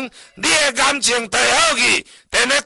能你的感情最好去，电话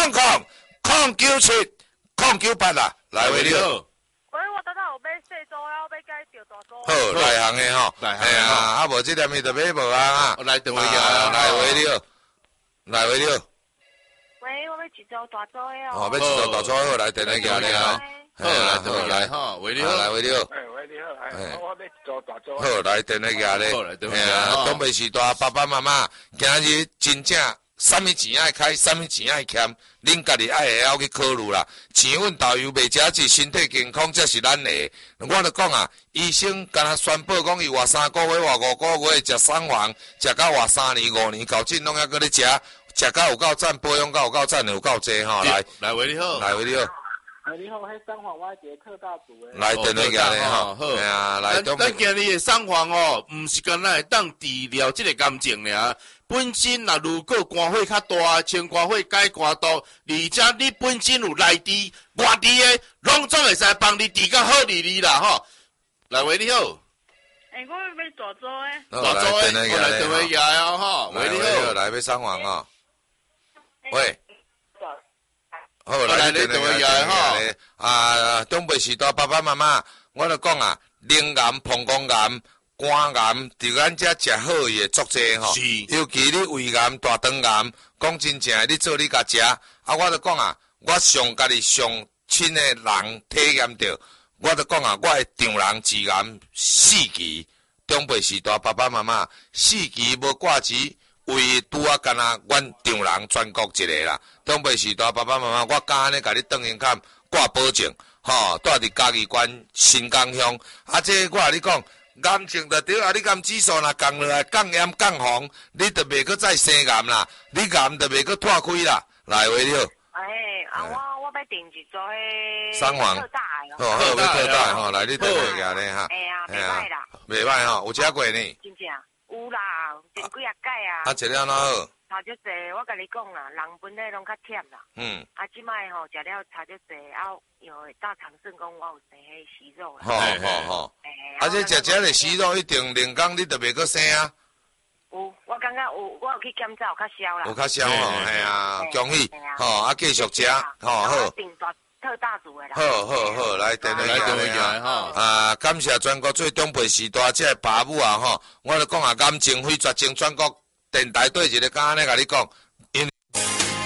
0800-097-098啦，来喂你好。 喂，我等下有买细组，我要改着大组。 好，内行的吼， 内行的啊，无这点伊就买无啊。 来电话呀， 来喂你好，来喂你好。 喂，我要一组大组的哦， 哦。 要一组大组好，来电话叫你吼。 好，来电话来哈，喂你好， 来喂你好。 喂你好，我要一组大组。 好，来电话叫你。 好，来电话叫。 东北时代爸爸妈妈，今日真正啥物钱爱开，啥物钱爱欠，恁家己爱会晓去考虑啦。钱阮导游袂食钱，身体健康才是咱的。我著讲啊，医生敢若宣布讲伊活3个月、活5个月，食三黄，食到活3年、5年，到今拢还搁咧食，食到有够赞，保养到有够赞，有够济吼。 来喂你好， 来喂你好。 你好，迄三黄我一个特大组的。 来电话叫你吼，好，哎呀，来东北。 咱今日的送黄哦，毋是干那会当治疗即个感情尔。本身若如果肝火较大，清肝火解肝毒，而且你本身有内治、外治的，拢总会使帮你治较好哩啦吼。来喂你好。 我要买大组的。 大组的，我来电话叫呀吼，喂你好， 来要送黄哦。喂。好， 来你电话叫吼。 啊，东北时代爸爸妈妈，我著讲啊，灵癌、膀胱癌、肝癌，伫咱遮食好伊会足济吼。尤其你胃癌、大肠癌，讲真正你做你家食，啊，我著讲啊，我上家己上亲的人体验着，我著讲啊，我的丈人治癌4期，东北时代爸爸妈妈4期无挂机。为拄啊，干那阮丈人全国一个啦。东北时代爸爸妈妈，我敢安尼甲你登银卡挂保证，吼，住伫嘉义县新港乡。啊，这我甲你讲，癌症着对啊，你癌指数若降落来，降炎降红，你着袂搁再生癌啦，你癌着袂搁脱开啦。来，喂你好。 我要订一组迄三黄特大的。 好，要特大吼，来你电话甲你哈。 袂歹啦。 袂歹吼，有食过呢？ 真正有啦，前几啊届啊。 啊，食了哪好？ 差足济，我甲你讲啦，人本来拢较忝啦。啊，即摆吼食了差足济，啊，有大肠肾讲我有生迄息肉啦。 好。啊，这食个息肉一定连工你就袂搁生啊。 有，我感觉有，我有去检查有较消啦。 有较消吼，嘿啊，恭喜，吼，啊继续食，吼好。 订特大组的啦。 好，来电话来吼。啊，感谢全国最东北时代这爸母啊吼，我著讲啊，感情非绝情，全国电台对一个敢安尼甲你讲，